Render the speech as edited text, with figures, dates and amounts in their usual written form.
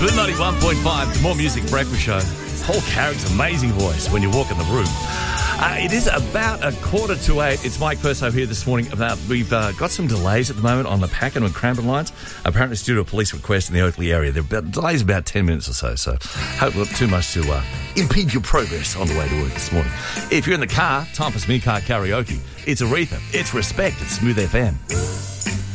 Good 91.5, the More Music Breakfast Show. Paul Carrick's amazing voice when you walk in the room. It is about 7:45. It's Mike Perso here this morning. We've got some delays at the moment on the Pakenham and Cranbourne lines. Apparently it's due to a police request in the Oakley area. There are delays about 10 minutes or so hope not too much to impede your progress on the way to work this morning. If you're in the car, time for some in-car karaoke. It's Aretha, it's Respect, it's Smooth FM.